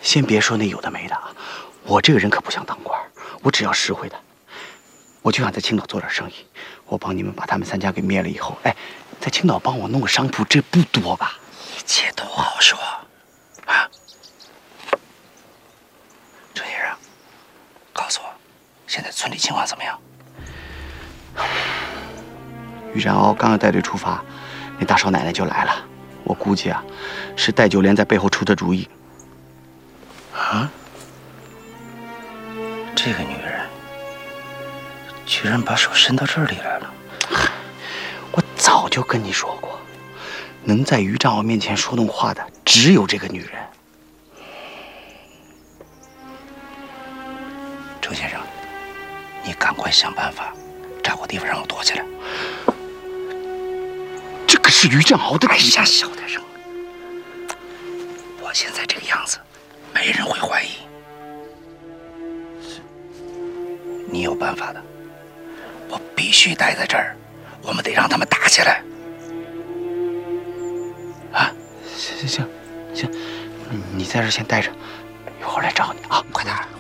先别说那有的没的啊，我这个人可不想当官，我只要实惠的。我就想在青岛做点生意，我帮你们把他们3家给灭了以后，哎，在青岛帮我弄个商铺，这不多吧？ 一切都好说，啊！周先生，告诉我，现在村里情况怎么样？ 于占鳌刚要带队出发，那大少奶奶就来了。我估计啊，是戴九莲在背后出的主意。 啊？这个女人居然把手伸到这里来了！ 我早就跟你说过，能在于占鳌面前说动话的只有这个女人。 周先生，你赶快想办法找个地方让我躲起来。 这可是于占鳌的。 哎呀，小点声！我现在这个样子，没人会怀疑。你有办法的，我必须待在这儿，我们得让他们打起来。啊， 行，你在这先待着，一会儿来找你啊， 快点。